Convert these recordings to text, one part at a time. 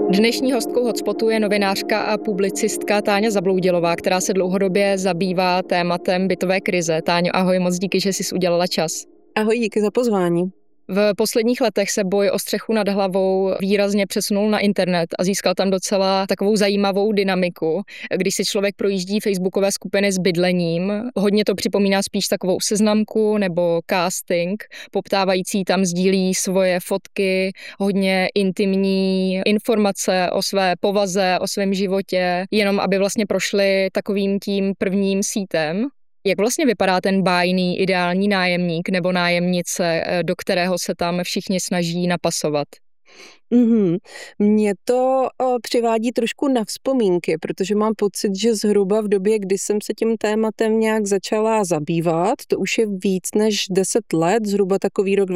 Dnešní hostkou Hotspotu je novinářka a publicistka Táňa Zabloudilová, která se dlouhodobě zabývá tématem bytové krize. Táňo, ahoj, moc díky, že jsi udělala čas. Ahoj, díky za pozvání. V posledních letech se boj o střechu nad hlavou výrazně přesunul na internet a získal tam docela takovou zajímavou dynamiku. Když si člověk projíždí facebookové skupiny s bydlením, hodně to připomíná spíš takovou seznamku nebo casting. Poptávající tam sdílí svoje fotky, hodně intimní informace o své povaze, o svém životě, jenom aby vlastně prošli takovým tím prvním sítem. Jak vlastně vypadá ten bájný ideální nájemník nebo nájemnice, do kterého se tam všichni snaží napasovat? Mě to přivádí trošku na vzpomínky, protože mám pocit, že zhruba v době, kdy jsem se tím tématem nějak začala zabývat, to už je víc než 10 let, zhruba takový rok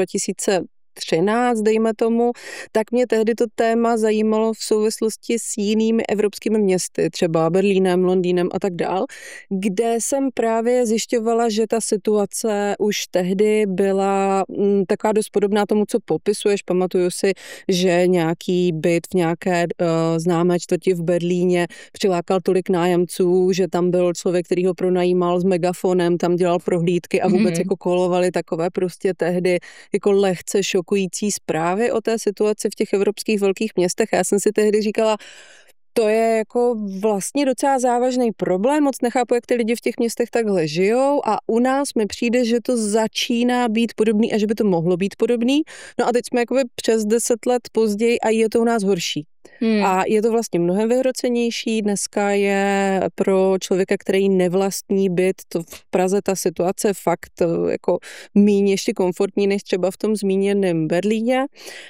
2013, dejme tomu, tak mě tehdy to téma zajímalo v souvislosti s jinými evropskými městy, třeba Berlínem, Londýnem a tak dál, kde jsem právě zjišťovala, že ta situace už tehdy byla taková dost podobná tomu, co popisuješ. Pamatuju si, že nějaký byt v nějaké známé čtvrti v Berlíně přilákal tolik nájemců, že tam byl člověk, který ho pronajímal s megafonem, tam dělal prohlídky a vůbec jako kolovaly takové prostě tehdy jako lehce šokující zprávy o té situaci v těch evropských velkých městech. A já jsem si tehdy říkala, to je jako vlastně docela závažný problém, moc nechápu, jak ty lidi v těch městech takhle žijou a u nás mi přijde, že to začíná být podobný a že by to mohlo být podobný. No a teď jsme jakoby přes 10 let později a je to u nás horší. A je to vlastně mnohem vyhrocenější. Dneska je pro člověka, který nevlastní byt, to v Praze ta situace fakt jako míň ještě komfortní než třeba v tom zmíněném Berlíně.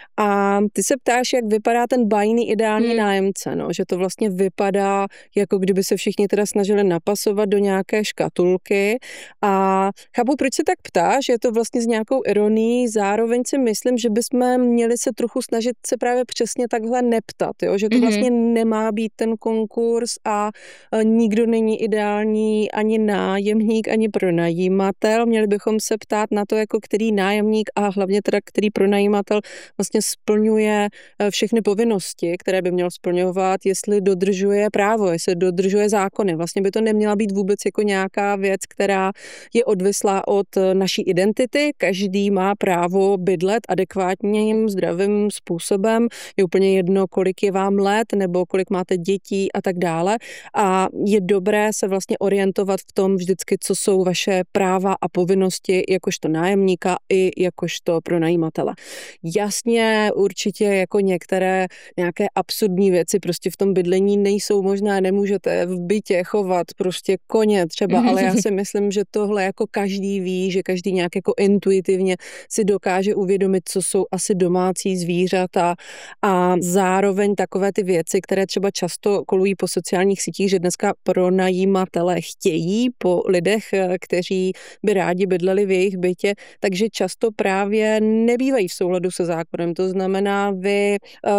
A ty se ptáš, jak vypadá ten bájný ideální nájemce, no? Že to vlastně vypadá, jako kdyby se všichni teda snažili napasovat do nějaké škatulky. A chápu, proč se tak ptáš, je to vlastně s nějakou ironií, zároveň si myslím, že bychom měli se trochu snažit se právě přesně takhle neptat, jo? Že to vlastně nemá být ten konkurs a nikdo není ideální ani nájemník, ani pronajímatel. Měli bychom se ptát na to, jako který nájemník a hlavně teda který pronajímatel vlastně splňuje všechny povinnosti, které by měl splňovat, jestli dodržuje právo, jestli dodržuje zákony. Vlastně by to neměla být vůbec jako nějaká věc, která je odvislá od naší identity. Každý má právo bydlet adekvátním, zdravým způsobem. Je úplně jedno, kolik je vám let, nebo kolik máte dětí a tak dále. A je dobré se vlastně orientovat v tom vždycky, co jsou vaše práva a povinnosti jakožto nájemníka i jakožto pronajímatele. Jasně, určitě jako některé nějaké absurdní věci prostě v tom bydlení nejsou možná, nemůžete v bytě chovat prostě koně třeba, ale já si myslím, že tohle jako každý ví, že každý nějak jako intuitivně si dokáže uvědomit, co jsou asi domácí zvířata a zároveň takové ty věci, které třeba často kolují po sociálních sítích, že dneska pronajímatele chtějí po lidech, kteří by rádi bydleli v jejich bytě, takže často právě nebývají v souladu se zákonem. To znamená, vy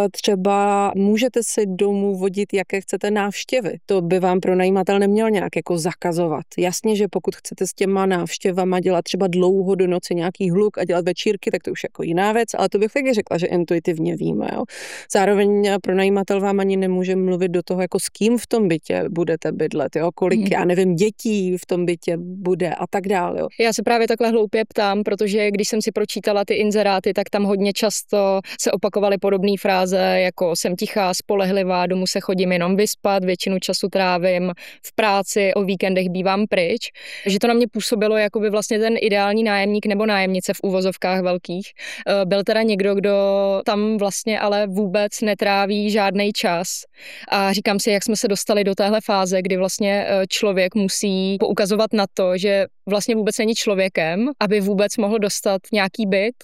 třeba můžete si domů vodit, jaké chcete návštěvy. To by vám pronajímatel neměl nějak jako zakazovat. Jasně, že pokud chcete s těma návštěvama dělat třeba dlouho do noci nějaký hluk a dělat večírky, tak to už jako jiná věc, ale to bych taky řekla, že intuitivně víme. Jo. Zároveň pronajímatel vám ani nemůže mluvit do toho, jako s kým v tom bytě budete bydlet, jo, kolik, já nevím, dětí v tom bytě bude a tak dále. Jo. Já se právě takhle hloupě ptám, protože když jsem si pročítala ty inzeráty, tak tam hodně často se opakovaly podobné fráze, jako jsem tichá, spolehlivá, domů se chodím jenom vyspat, většinu času trávím v práci, o víkendech bývám pryč. Že to na mě působilo, jako by vlastně ten ideální nájemník nebo nájemnice v uvozovkách velkých byl teda někdo, kdo tam vlastně ale vůbec netráví žádnej čas. A říkám si, jak jsme se dostali do téhle fáze, kdy vlastně člověk musí poukazovat na to, že vlastně vůbec není člověkem, aby vůbec mohl dostat nějaký byt.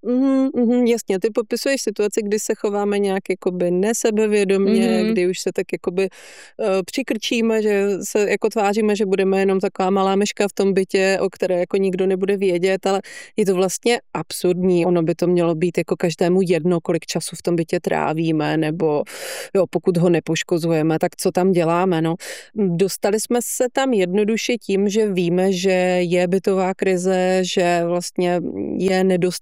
Jasně, ty popisuješ situaci, kdy se chováme nějak jakoby nesebevědomě, kdy už se tak jakoby přikrčíme, že se jako tváříme, že budeme jenom taková malá myška v tom bytě, o které jako nikdo nebude vědět, ale je to vlastně absurdní. Ono by to mělo být jako každému jedno, kolik času v tom bytě trávíme, nebo jo, pokud ho nepoškozujeme, tak co tam děláme, no. Dostali jsme se tam jednoduše tím, že víme, že je bytová krize, že vlastně je nedostatek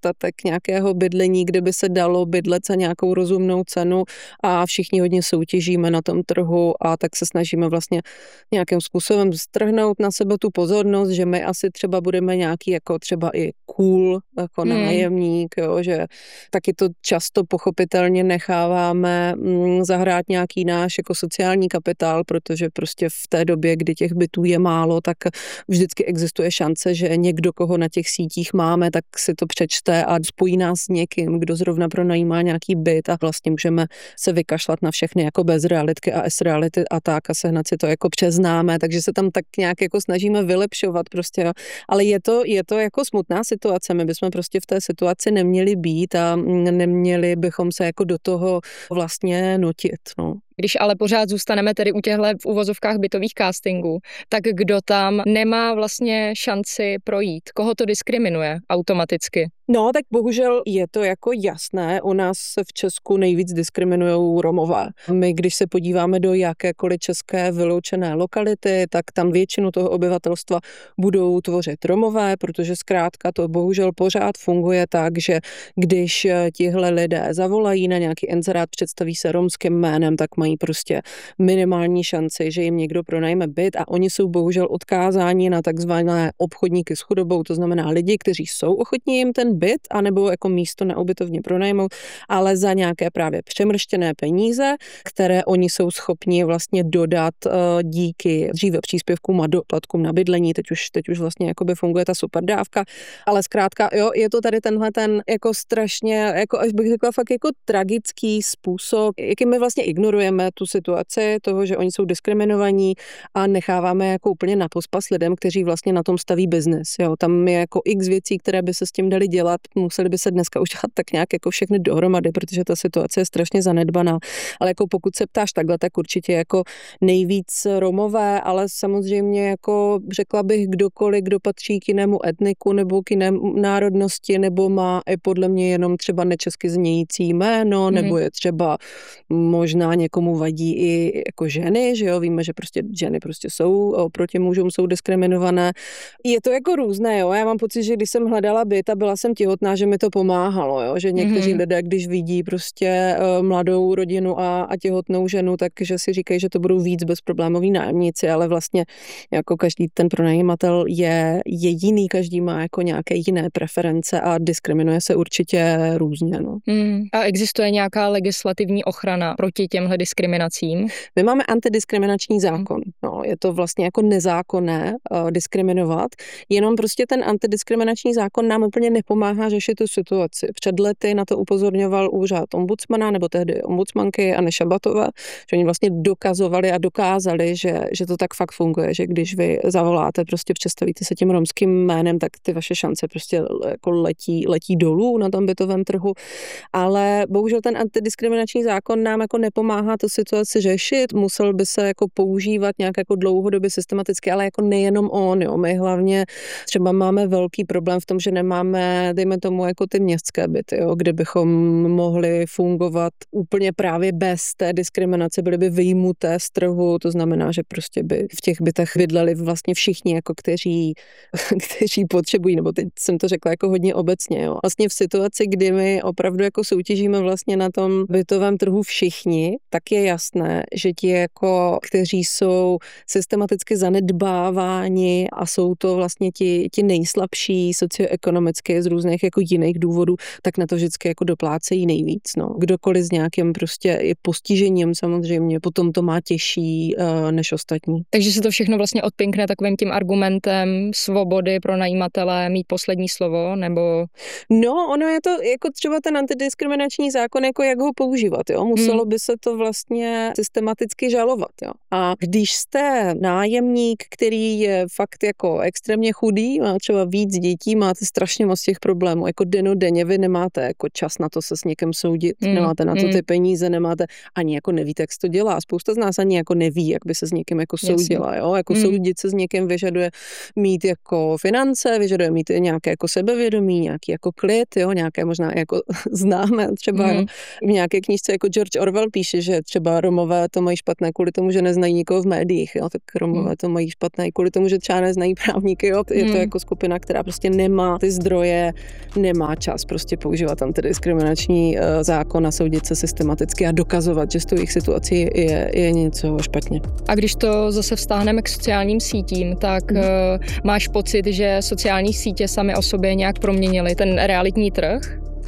nějakého bydlení, kde by se dalo bydlet za nějakou rozumnou cenu a všichni hodně soutěžíme na tom trhu a tak se snažíme vlastně nějakým způsobem strhnout na sebe tu pozornost, že my asi třeba budeme nějaký jako třeba i cool jako nájemník, jo, že taky to často pochopitelně necháváme zahrát nějaký náš jako sociální kapitál, protože prostě v té době, kdy těch bytů je málo, tak vždycky existuje šance, že někdo, koho na těch sítích máme, tak si to přečte a spojí nás s někým, kdo zrovna pronajímá nějaký byt a vlastně můžeme se vykašlat na všechny jako bez realitky a S-reality a tak a sehnat si to jako přeznáme, takže se tam tak nějak jako snažíme vylepšovat prostě, ale je to jako smutná situace, my bychom prostě v té situaci neměli být a neměli bychom se jako do toho vlastně nutit, no. Když ale pořád zůstaneme tedy u těchto v uvozovkách bytových castingů, tak kdo tam nemá vlastně šanci projít? Koho to diskriminuje automaticky? No, tak bohužel je to jako jasné. U nás se v Česku nejvíc diskriminují Romové. My, když se podíváme do jakékoliv české vyloučené lokality, tak tam většinu toho obyvatelstva budou tvořit Romové, protože zkrátka to bohužel pořád funguje tak, že když tihle lidé zavolají na nějaký inzerát, představí se romským jménem, tak mají prostě minimální šanci, že jim někdo pronajme byt a oni jsou bohužel odkázáni na takzvané obchodníky s chudobou, to znamená lidi, kteří jsou ochotní jim ten byt anebo jako místo neubytovně pronajmout, ale za nějaké právě přemrštěné peníze, které oni jsou schopni vlastně dodat díky dříve příspěvkům a doplatkům na bydlení, teď už vlastně jakoby funguje ta superdávka, ale zkrátka, jo, je to tady tenhle ten jako strašně, jako až bych řekla fakt jako tragický způsob, jakým my vlastně ignorujeme tu situaci toho, že oni jsou diskriminovaní a necháváme jako úplně na pospas lidem, kteří vlastně na tom staví biznes, jo, tam je jako x věcí, které by se s tím dali dělat, museli by se dneska už dělat tak nějak jako všechny dohromady, protože ta situace je strašně zanedbaná. Ale jako pokud se ptáš takhle, tak určitě jako nejvíc Romové, ale samozřejmě jako řekla bych kdokoliv, kdo patří k jinému etniku nebo k jiné národnosti, nebo má i podle mě jenom třeba nečesky znějící jméno, nebo je třeba možná někomu vadí i jako ženy, že jo, víme, že prostě ženy prostě jsou proti mužům jsou diskriminované. Je to jako různé, jo. Já mám pocit, že když jsem hledala byt a byla jsem těhotná, že mi to pomáhalo, jo? Že někteří lidé, když vidí prostě mladou rodinu a těhotnou ženu, takže si říkají, že to budou víc bezproblémoví nájemníci, ale vlastně jako každý ten pronajímatel je jiný, každý má jako nějaké jiné preference a diskriminuje se určitě různě. No. A existuje nějaká legislativní ochrana proti těmhle diskriminacím? My máme antidiskriminační zákon. No, je to vlastně jako nezákonné diskriminovat, jenom prostě ten antidiskriminační zákon nám úplně nepomáhá řešit tu situaci. Před lety na to upozorňoval úřad ombudsmana, nebo tehdy ombudsmanky Anny Šabatové, že oni vlastně dokazovali a dokázali, že to tak fakt funguje, že když vy zavoláte, prostě představíte se tím romským jménem, tak ty vaše šance prostě jako letí dolů na tom bytovém trhu. Ale bohužel ten antidiskriminační zákon nám jako nepomáhá tu situaci řešit, musel by se jako používat nějak jako dlouhodobě systematicky, ale jako nejenom on, jo. My hlavně třeba máme velký problém v tom, že nemáme, dejme tomu, jako ty městské byty, jo, kde bychom mohli fungovat úplně právě bez té diskriminace, byly by vyjmuté z trhu, to znamená, že prostě by v těch bytech bydleli vlastně všichni, jako kteří potřebují, nebo teď jsem to řekla jako hodně obecně, jo. Vlastně v situaci, kdy my opravdu jako soutěžíme vlastně na tom bytovém trhu všichni, tak je jasné, že ti jako, kteří jsou systematicky zanedbáváni a jsou to vlastně ti nejslabší socioekonomicky z různých jako jiných důvodů, tak na to vždycky jako doplácejí nejvíc. No. Kdokoliv s nějakým prostě i postižením samozřejmě potom to má těžší než ostatní. Takže se to všechno vlastně odpinkne takovým tím argumentem svobody pro najímatele mít poslední slovo, nebo? No, ono je to jako třeba ten antidiskriminační zákon, jako jak ho používat, jo. Muselo by se to vlastně systematicky žalovat, jo. A když jste nájemník, který je fakt jako extrémně chudý, má třeba víc dětí, máte strašně moc těch problémů, jako dennodenně vy nemáte jako čas na to se s někým soudit, nemáte na to ty peníze, nemáte, ani jako nevíte, jak se to dělá. Spousta z nás ani jako neví, jak by se s někým jako soudila, jo. Jako soudit se s někým vyžaduje mít jako finance, vyžaduje mít nějaké jako sebevědomí, nějaký jako klid, jo, nějaké možná jako známe třeba v nějaké knížce jako George Orwell píše, že třeba Romové to mají špatné kvůli tomu, že neznají nikoho v médiích, jo, tak Romové to mají špatné kvůli tomu, že třeba neznají právníky, jo, je to jako skupina, která prostě nemá ty zdroje, nemá čas prostě používat antidiskriminační zákon a soudit se systematicky a dokazovat, že s tou jejich situací je něco špatně. A když to zase vztáhneme k sociálním sítím, tak máš pocit, že sociální sítě samy o sobě nějak proměnily ten realitní trh?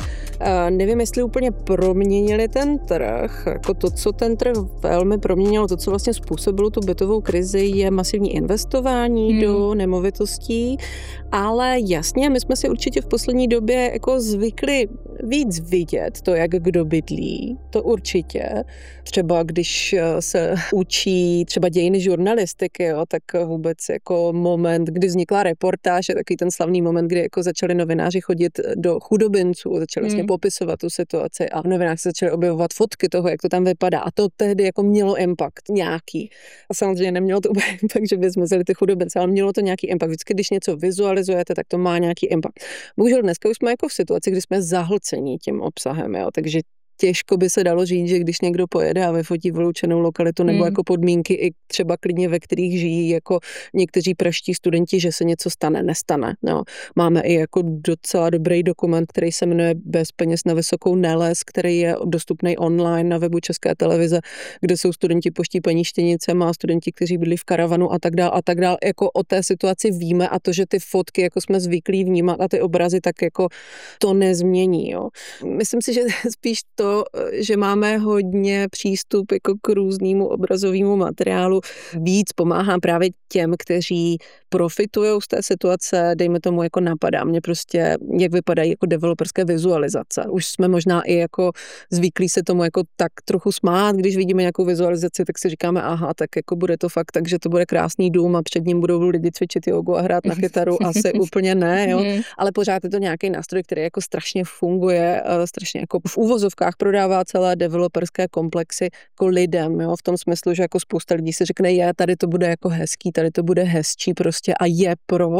Nevím, jestli úplně proměnili ten trh. Jako to, co ten trh velmi proměnilo, to, co vlastně způsobilo tu bytovou krizi, je masivní investování do nemovitostí, ale jasně, my jsme si určitě v poslední době jako zvykli víc vidět to, jak kdo bydlí, to určitě. Třeba když se učí třeba dějiny žurnalistiky, jo, tak vůbec jako moment, kdy vznikla reportáž, je takový ten slavný moment, kdy jako začali novináři chodit do chudobinců, začali vlastně popisovat tu situaci a v novinách se začaly objevovat fotky toho, jak to tam vypadá a to tehdy jako mělo impact nějaký. A samozřejmě nemělo to impact, že by zmizely ty chudobince, ale mělo to nějaký impact. Vždycky, když něco vizualizujete, tak to má nějaký impact. Bohužel dneska už jsme jako v situaci, kdy jsme zahlcení tím obsahem, jo, takže těžko by se dalo říct, že když někdo pojede a vyfotí vyloučenou lokalitu nebo jako podmínky i třeba klidně, ve kterých žijí jako někteří pražští studenti, že se něco nestane. No. Máme i jako docela dobrý dokument, který se jmenuje Bez peněz na vysokou nelez, který je dostupný online na webu České televize, kde jsou studenti poštípaní štěnicemi a studenti, kteří byli v karavanu a tak dále. Jako o té situaci víme a to, že ty fotky jako jsme zvyklí vnímat a ty obrazy, tak jako to nezmění. Jo. Myslím si, že spíš to, že máme hodně přístup jako k různému obrazovému materiálu, víc pomáhá právě těm, kteří profitují z té situace, dejme tomu jako napadá mě prostě, jak vypadají jako developerské vizualizace. Už jsme možná i jako zvyklí se tomu jako tak trochu smát, když vidíme nějakou vizualizaci, tak si říkáme, aha, tak jako bude to fakt tak, že to bude krásný dům a před ním budou lidi cvičit jogu a hrát na kytaru, asi úplně ne, jo, ale pořád je to nějaký nástroj, který jako strašně funguje, strašně jako v úvozovkách prodává celé developerské komplexy jako lidem, jo, v tom smyslu, že jako spousta lidí si řekne, tady to bude jako hezký, tady to bude hezčí prostě a je pro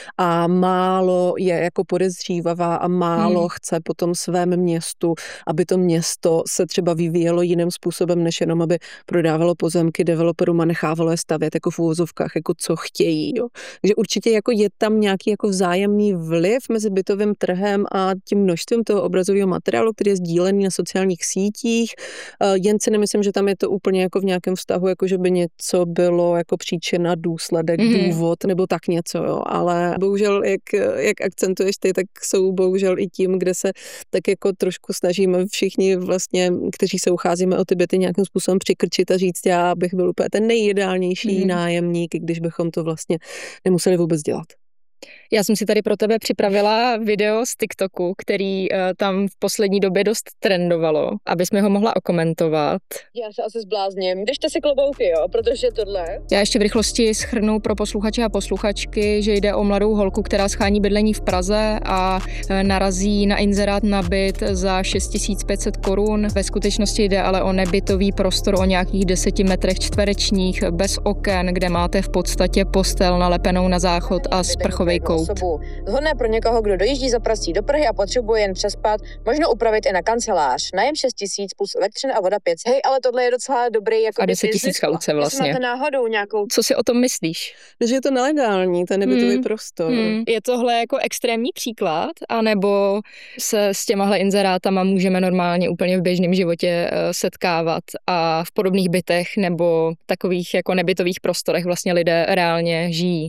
a málo je jako podezřívavá a málo chce po tom svém městu, aby to město se třeba vyvíjelo jiným způsobem, než jenom aby prodávalo pozemky developerům a nechávalo je stavět jako v úvozovkách, jako co chtějí. Jo. Takže určitě jako je tam nějaký jako vzájemný vliv mezi bytovým trhem a tím množstvím toho obrazového materiálu, který je sdílený na sociálních sítích. Jen si nemyslím, že tam je to úplně jako v nějakém vztahu, jako že by něco bylo jako příčina, důsledek, důvod nebo tak něco, jo. Ale bohužel, jak akcentuješ ty, tak jsou bohužel i tím, kde se tak jako trošku snažíme všichni vlastně, kteří se ucházíme o ty byty nějakým způsobem přikrčit a říct, já bych byl úplně ten nejideálnější nájemník, i když bychom to vlastně nemuseli vůbec dělat. Já jsem si tady pro tebe připravila video z TikToku, který tam v poslední době dost trendovalo, abys mi ho mohla okomentovat. Já se asi zblázním. Držte si klobouky, jo, protože tohle... Já ještě v rychlosti shrnu pro posluchače a posluchačky, že jde o mladou holku, která schání bydlení v Praze a narazí na inzerát na byt za 6500 korun. Ve skutečnosti jde ale o nebytový prostor o nějakých 10 metrech čtverečních, bez oken, kde máte v podstatě postel nalepenou na záchod a sprchový kout. Vhodné pro někoho, kdo dojíždí za prací do Prahy a potřebuje jen přespat, možno upravit i na kancelář. Nájem 6 000 plus elektřina a voda 5. Hej, ale tohle je docela dobrý jako a 10 000 kauce vlastně. Máte náhodou nějakou... Co si o tom myslíš? Že je to nelegální, ten nebytový prostor. Je tohle jako extrémní příklad, anebo se s těmahle inzerátama můžeme normálně úplně v běžném životě setkávat a v podobných bytech nebo takových jako nebytových prostorech vlastně lidé reálně žijí?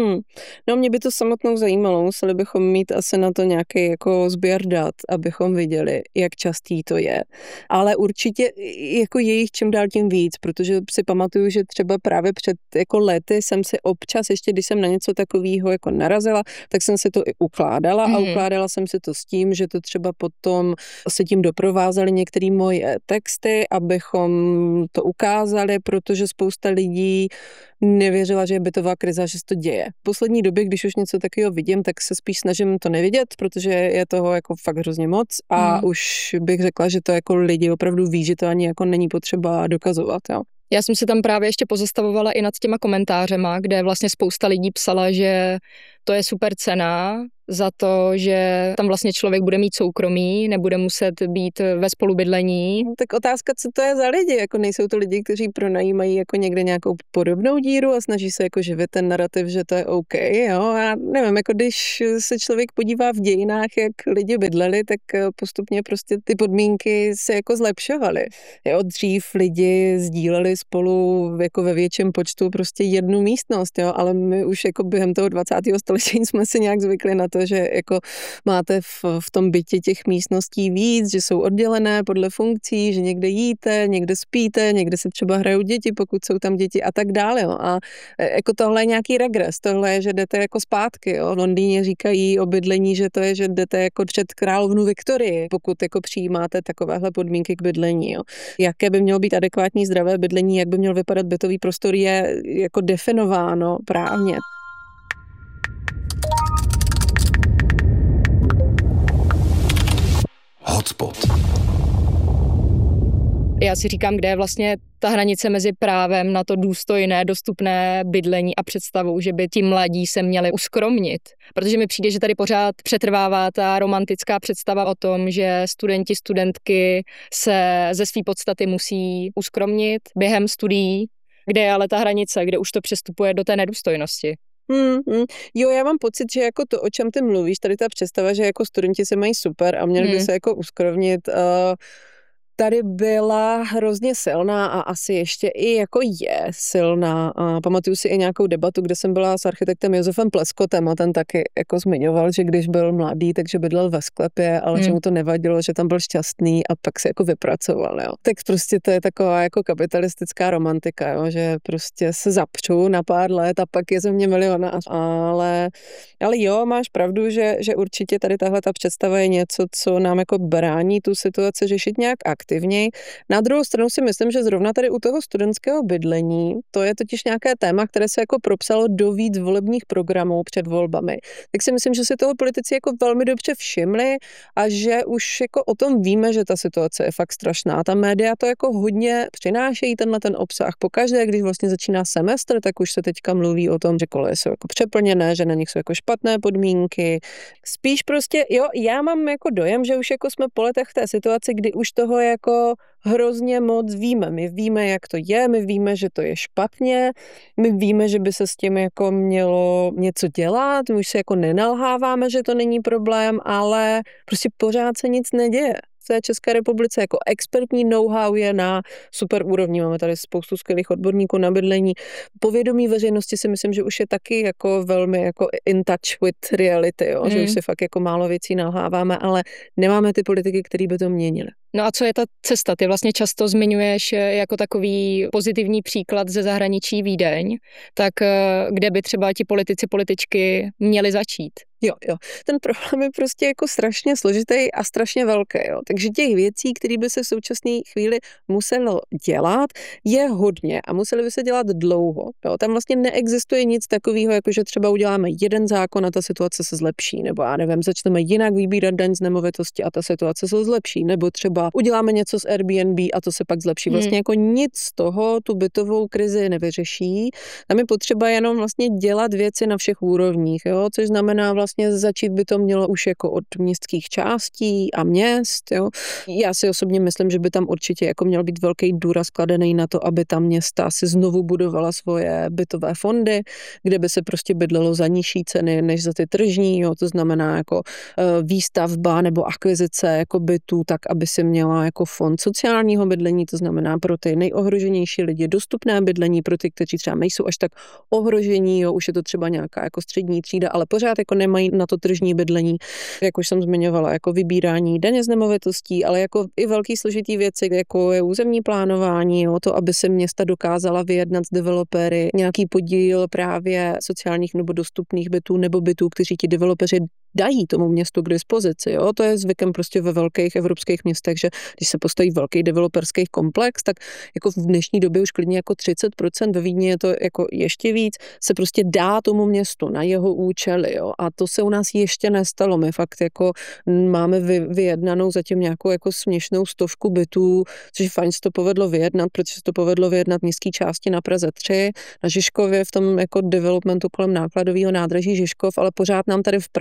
No mě by to samotnou zajímalo, museli bychom mít asi na to nějaký jako sběr dat, abychom viděli, jak častý to je. Ale určitě jako je jich čím dál tím víc, protože si pamatuju, že třeba právě před jako lety jsem si občas, ještě když jsem na něco takového jako narazila, tak jsem si to i ukládala a ukládala jsem si to s tím, že to třeba potom se tím doprovázely některé moje texty, abychom to ukázali, protože spousta lidí nevěřila, že je bytová krize, že se to děje. V poslední době, když už něco takového vidím, tak se spíš snažím to nevidět, protože je toho jako fakt hrozně moc a už bych řekla, že to jako lidi opravdu ví, že to ani jako není potřeba dokazovat. Jo. Já jsem se tam právě ještě pozastavovala i nad těma komentářema, kde vlastně spousta lidí psala, že to je super cena, za to, že tam vlastně člověk bude mít soukromí, nebude muset být ve spolubydlení. Tak otázka, co to je za lidi, jako nejsou to lidi, kteří pronajímají jako někde nějakou podobnou díru a snaží se jako živit ten narrativ, že to je OK, jo, já nevím, jako když se člověk podívá v dějinách, jak lidi bydleli, tak postupně prostě ty podmínky se jako zlepšovaly. Jo, dřív lidi sdíleli spolu jako ve větším počtu prostě jednu místnost, jo, ale my už jako během toho 20. století jsme si nějak zvykli na to, že jako máte v tom bytě těch místností víc, že jsou oddělené podle funkcí, že někde jíte, někde spíte, někde si třeba hrajou děti, pokud jsou tam děti a tak dále. Jo. A jako tohle je nějaký regres, tohle je, že jdete jako zpátky. Jo. V Londýně říkají o bydlení, že to je, že jdete jako před královnu Viktorii, pokud jako přijímáte takovéhle podmínky k bydlení. Jo. Jaké by mělo být adekvátní zdravé bydlení, jak by měl vypadat bytový prostor, je jako definováno právně. Hotspot. Já si říkám, kde je vlastně ta hranice mezi právem na to důstojné, dostupné bydlení a představou, že by ti mladí se měli uskromnit. Protože mi přijde, že tady pořád přetrvává ta romantická představa o tom, že studenti, studentky se ze své podstaty musí uskromnit během studií, kde je ale ta hranice, kde už to přestupuje do té nedůstojnosti. Jo, já mám pocit, že jako to, o čem ty mluvíš, tady ta představa, že jako studenti se mají super a měli by se jako uskromnit, tady byla hrozně silná a asi ještě i jako je silná. A pamatuju si i nějakou debatu, kde jsem byla s architektem Josefem Pleskotem a ten taky jako zmiňoval, že když byl mladý, takže bydlel ve sklepě, ale že mu to nevadilo, že tam byl šťastný a pak se jako vypracoval. Jo. Tak prostě to je taková jako kapitalistická romantika, jo, že prostě se zapřu na pár let a pak je ze mě milionář. Ale jo, máš pravdu, že určitě tady tahle ta představa je něco, co nám jako brání tu situaci řešit nějak aktivněji. Na druhou stranu si myslím, že zrovna tady u toho studentského bydlení, to je totiž nějaké téma, které se jako propsalo do víc volebních programů před volbami. Tak si myslím, že si toho politici jako velmi dobře všimli a že už jako o tom víme, že ta situace je fakt strašná. Ta média to jako hodně přinášejí ten obsah. Pokaždé, když vlastně začíná semestr, tak už se teďka mluví o tom, že koleje jsou jako přeplněné, že na nich jsou jako špatné podmínky. Spíš prostě, jo, já mám jako dojem, že už jako jsme po letech v té situaci, kdy už toho jako hrozně moc víme. My víme, jak to je, my víme, že to je špatně, my víme, že by se s tím jako mělo něco dělat, my už se jako nenalháváme, že to není problém, ale prostě pořád se nic neděje. V té České republice jako expertní know-how je na super úrovni. Máme tady spoustu skvělých odborníků na bydlení. Povědomí veřejnosti si myslím, že už je taky jako velmi jako in touch with reality, jo? Že už si fakt jako málo věcí nalháváme, ale nemáme ty politiky, které by to měnily. No a co je ta cesta? Ty vlastně často zmiňuješ jako takový pozitivní příklad ze zahraničí Vídeň, tak kde by třeba ti politici, političky měli začít? Jo. Ten problém je prostě jako strašně složitý a strašně velký. Jo. Takže těch věcí, které by se v současné chvíli muselo dělat, je hodně a museli by se dělat dlouho. Jo. Tam vlastně neexistuje nic takového, jako že třeba uděláme jeden zákon a ta situace se zlepší, nebo já nevím, začneme jinak vybírat daň z nemovitosti a ta situace se zlepší, nebo třeba uděláme něco s Airbnb a to se pak zlepší. Vlastně jako nic z toho tu bytovou krizi nevyřeší. Tam je potřeba jenom vlastně dělat věci na všech úrovních, jo, což znamená vlastně začít by to mělo už jako od městských částí a měst, jo. Já si osobně myslím, že by tam určitě jako měl být velký důraz kladený na to, aby ta města si znovu budovala svoje bytové fondy, kde by se prostě bydlelo za nižší ceny než za ty tržní, jo. To znamená jako výstavba nebo akvizice jako bytů, tak aby si měla jako fond sociálního bydlení, to znamená pro ty nejohroženější lidi dostupné bydlení, pro ty, kteří třeba nejsou až tak ohrožení, jo, už je to třeba nějaká jako střední třída, ale pořád jako nemají na to tržní bydlení, jak už jsem zmiňovala, jako vybírání daně z nemovitostí, ale jako i velký složitý věci, jako je územní plánování, jo, to, aby se města dokázala vyjednat s developery nějaký podíl právě sociálních nebo dostupných bytů nebo bytů, kteří ti developeři dají tomu městu k dispozici. Jo? To je zvykem prostě ve velkých evropských městech, že když se postaví velký developerský komplex, tak jako v dnešní době už klidně jako 30%, ve Vídni je to jako ještě víc, se prostě dá tomu městu na jeho účely. Jo? A to se u nás ještě nestalo. My fakt jako máme vyjednanou zatím nějakou jako směšnou 100 bytů, což je fajn, se to povedlo vyjednat, protože se to povedlo vyjednat městské části na Praze 3, na Žižkově v tom jako developmentu kolem nákladového nádraží Žižkov, ale pořád nám tady v Praze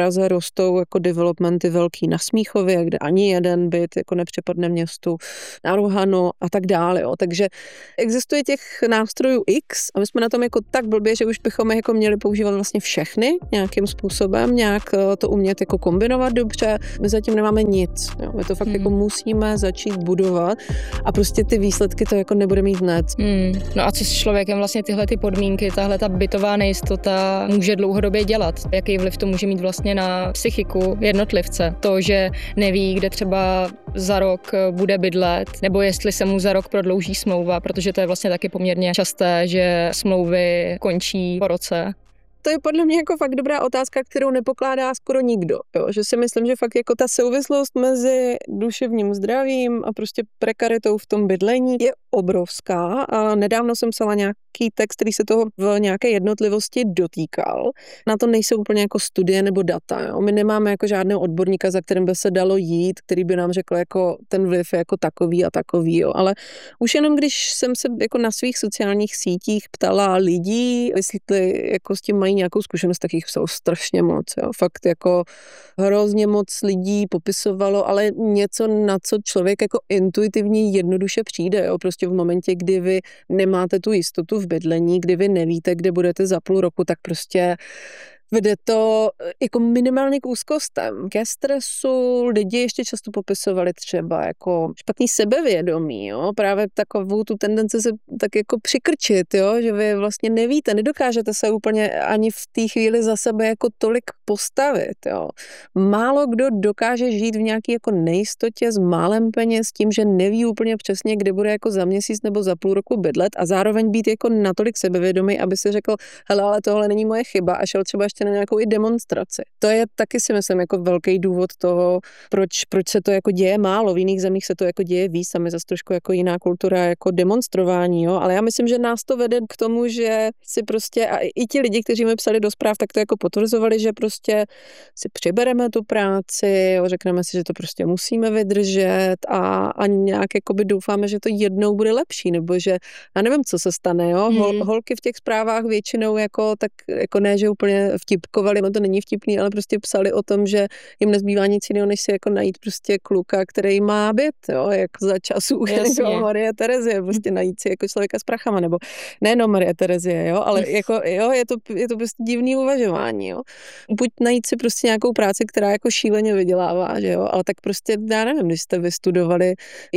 rostou jako developmenty velký na Smíchově, kde ani jeden byt jako nepřipadne městu, na Rohanu a tak dále. Jo. Takže existuje těch nástrojů X a my jsme na tom jako tak blbě, že už bychom jako měli používat vlastně všechny nějakým způsobem, nějak to umět jako kombinovat dobře. My zatím nemáme nic. Jo. My to fakt jako musíme začít budovat a prostě ty výsledky to jako nebude mít hned. No a co s člověkem vlastně tyhle ty podmínky, tahle ta bytová nejistota může dlouhodobě dělat? Jaký vliv to může mít vlastně na psychiku jednotlivce? To, že neví, kde třeba za rok bude bydlet, nebo jestli se mu za rok prodlouží smlouva, protože to je vlastně taky poměrně časté, že smlouvy končí po roce. To je podle mě jako fakt dobrá otázka, kterou nepokládá skoro nikdo. Jo? Že si myslím, že fakt jako ta souvislost mezi duševním zdravím a prostě prekaritou v tom bydlení je obrovská a nedávno jsem psala nějaký text, který se toho v nějaké jednotlivosti dotýkal. Na to nejsou úplně jako studie nebo data. Jo? My nemáme jako žádného odborníka, za kterým by se dalo jít, který by nám řekl, jako ten vliv je jako takový a takový. Jo? Ale už jenom když jsem se jako na svých sociálních sítích ptala lidí, jestli jako s tím mají nějakou zkušenost, tak jich psalo strašně moc. Jo? Fakt jako hrozně moc lidí popisovalo, ale něco, na co člověk jako intuitivně jednoduše přijde. Jo? Prostě v momentě, kdy vy nemáte tu jistotu v bydlení, kdy vy nevíte, kde budete za půl roku, tak prostě vede to jako minimálně k úzkostem, ke stresu. Lidi ještě často popisovali třeba jako špatný sebevědomí, jo? Právě takovou tu tendenci se tak jako přikrčit, jo? Že vy vlastně nevíte, nedokážete se úplně ani v té chvíli za sebe jako tolik postavit. Jo? Málo kdo dokáže žít v nějaké jako nejistotě s málem peněz, tím, že neví úplně přesně, kde bude jako za měsíc nebo za půl roku bydlet a zároveň být jako natolik sebevědomý, aby si řekl, hele, ale tohle není moje chyba a šel třeba na nějakou i demonstraci. To je taky si myslím jako velký důvod toho, proč se to jako děje málo. V jiných zemích se to jako děje víc, a my zase trošku jako jiná kultura jako demonstrování, jo, ale já myslím, že nás to vede k tomu, že si prostě a i ti lidi, kteří mi psali do zpráv, tak to jako potvrzovali, že prostě si přibereme tu práci, jo, řekneme si, že to prostě musíme vydržet a nějak jakoby doufáme, že to jednou bude lepší, nebo že já nevím, co se stane, jo. Holky v těch zprávách většinou jako tak jako ne, že úplně vtipkovali, no to není vtipný, ale prostě psali o tom, že jim nezbývá nic jiného, než si jako najít prostě kluka, který má byt, jo, jak za časů jako Marie Terezie, prostě najít si jako člověka s prachama, nebo nejenom Marie Terezie, jo, ale jako, jo, je to prostě divný uvažování, jo. Buď najít si prostě nějakou práci, která jako šíleně vydělává, že jo, ale tak prostě, já nevím, když jste vystudovali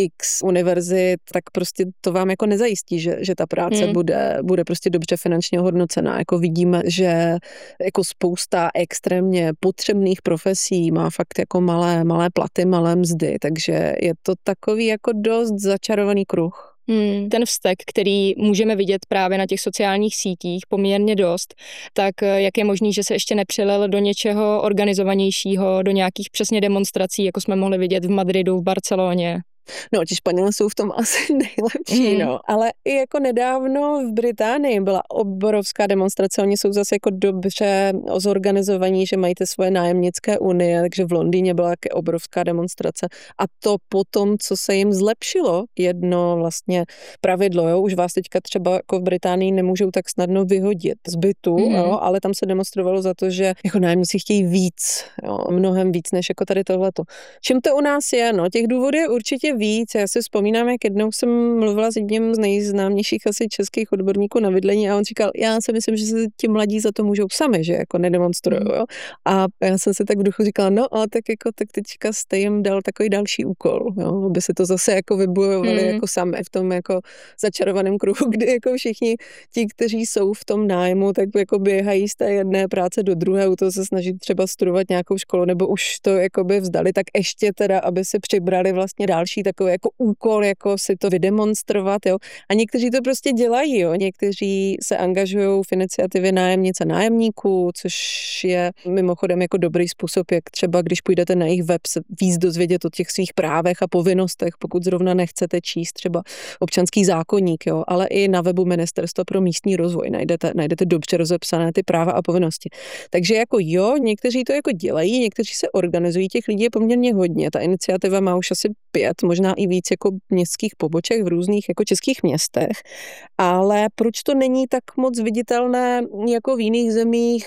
X univerzit, tak prostě to vám jako nezajistí, že ta práce bude prostě dobře finančně hodnocená. Jako vidíme, že jako spousta extrémně potřebných profesí má fakt jako malé platy, malé mzdy, takže je to takový jako dost začarovaný kruh. Ten vztek, který můžeme vidět právě na těch sociálních sítích poměrně dost, tak jak je možný, že se ještě nepřelil do něčeho organizovanějšího, do nějakých přesně demonstrací, jako jsme mohli vidět v Madridu, v Barceloně? No, ti Španělé jsou v tom asi nejlepší, no. Ale i jako nedávno v Británii byla obrovská demonstrace, oni jsou zase jako dobře zorganizovaní, že mají ty svoje nájemnické unie, takže v Londýně byla také obrovská demonstrace. A to potom, co se jim zlepšilo, jedno vlastně pravidlo, jo, už vás teďka třeba jako v Británii nemůžou tak snadno vyhodit z bytu, jo, ale tam se demonstrovalo za to, že jako nájemníci chtějí víc, jo, mnohem víc než jako tady tohleto. Čím to u nás je, no, těch důvodů je určitě víc. Já si vzpomínám, jak jednou jsem mluvila s jedním z nejznámějších asi českých odborníků na bydlení a on říkal, já si myslím, že se ti mladí za to můžou sami, že jako nedemonstrují. Jo? A já jsem si tak v duchu říkala, no a tak teďka jste jim dal takový další úkol, jo? Aby si to zase jako vybojovali jako sami v tom jako začarovaném kruhu, kdy jako všichni ti, kteří jsou v tom nájmu, tak jako běhají z té jedné práce do druhé, u toho se snaží třeba studovat nějakou školu, nebo už to jako by vzdali, tak ještě teda, aby si přibrali vlastně další takový jako úkol, jako si to vydemonstrovat, jo. A někteří to prostě dělají, jo. Někteří se angažují v iniciativě nájemnic a nájemníků, což je mimochodem jako dobrý způsob, jak třeba, když půjdete na jejich web, se víc dozvědět o těch svých právech a povinnostech, pokud zrovna nechcete číst třeba občanský zákoník, jo. Ale i na webu Ministerstva pro místní rozvoj najdete dobře rozepsané ty práva a povinnosti. Takže jako jo, někteří to jako dělají, někteří se organizují, těch lidí je poměrně hodně. Ta iniciativa má už asi 5, možná i víc jako městských poboček v různých jako českých městech, ale proč to není tak moc viditelné jako v jiných zemích?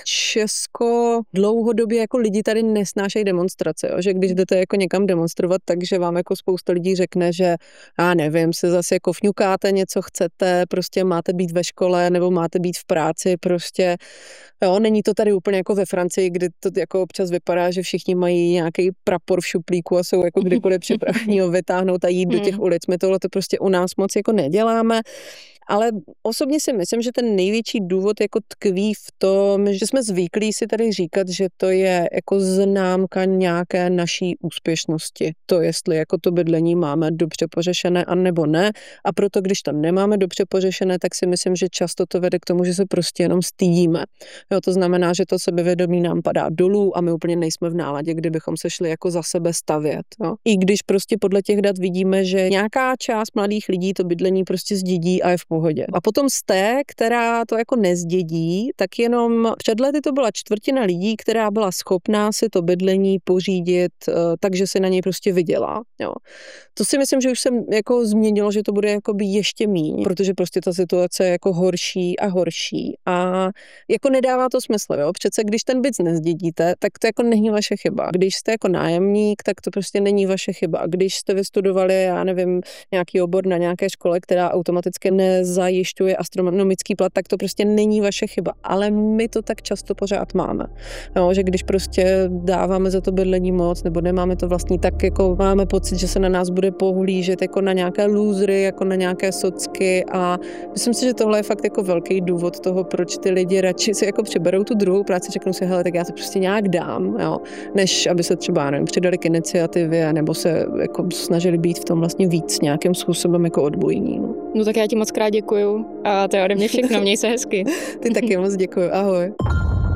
Česko dlouhodobě jako lidi tady nesnášejí demonstrace, jo? Že když jdete jako někam demonstrovat, takže vám jako spousta lidí řekne, že já nevím, se zase jako fňukáte, něco chcete, prostě máte být ve škole nebo máte být v práci, prostě jo, není to tady úplně jako ve Francii, kde to jako občas vypadá, že všichni mají nějaký prapor v šuplíku a jsou jako kdykoliv připraveni ho vytáhnout a jít do těch ulic. My tohle to prostě u nás moc jako neděláme. Ale osobně si myslím, že ten největší důvod jako tkví v tom, že jsme zvyklí si tady říkat, že to je jako známka nějaké naší úspěšnosti. To, jestli jako to bydlení máme dobře pořešené a nebo ne. A proto, když to nemáme dobře pořešené, tak si myslím, že často to vede k tomu, že se prostě jenom stydíme. Jo, to znamená, že to sebevědomí nám padá dolů a my úplně nejsme v náladě, kdybychom se šli jako za sebe stavět. Jo. I když prostě podle těch dat vidíme, že nějaká část mladých lidí to bydlení prostě zdědí a je v pohodě. A potom z té, která to jako nezdědí, tak jenom před lety to byla čtvrtina lidí, která byla schopná si to bydlení pořídit, takže si na něj prostě vydělá. Jo. To si myslím, že už jsem jako změnilo, že to bude jakoby ještě míň, protože prostě ta situace je jako horší a horší a jako nedává to smysl. Jo. Přece když ten byt nezdědíte, tak to jako není vaše chyba. Když jste jako nájemník, tak to prostě není vaše chyba. A když jste vystudovali, já nevím, nějaký obor na nějaké škole, která automaticky nezajišťuje astronomický plat, tak to prostě není vaše chyba. Ale my to tak často pořád máme. Jo, že když prostě dáváme za to bydlení moc nebo nemáme to vlastní, tak jako máme pocit, že se na nás bude pohlížet jako na nějaké lůzry, jako na nějaké socky a myslím si, že tohle je fakt jako velký důvod toho, proč ty lidi radši si jako přiberou tu druhou práci, řeknou si, hele, tak já to prostě nějak dám, jo, než aby se třeba, nevím, přidali k iniciativě nebo se jako snažili být v tom vlastně víc nějakým způsobem jako odbojní. No tak já ti moc krát děkuju a to je ode mě všechno, měj se hezky. Ty taky moc děkuju, ahoj.